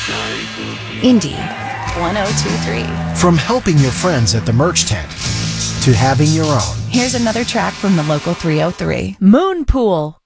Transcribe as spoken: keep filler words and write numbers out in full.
Indie one oh two three. From helping your friends at the merch tent to having your own. Here's another track from the local three oh three. Moon Pool.